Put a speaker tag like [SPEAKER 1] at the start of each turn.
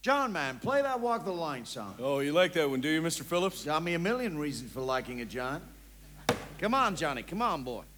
[SPEAKER 1] John, man, play that Walk the Line song.
[SPEAKER 2] Oh, you like that one, do you, Mr. Phillips?
[SPEAKER 1] Got me a million reasons for liking it, John. Come on, Johnny, come on, boy.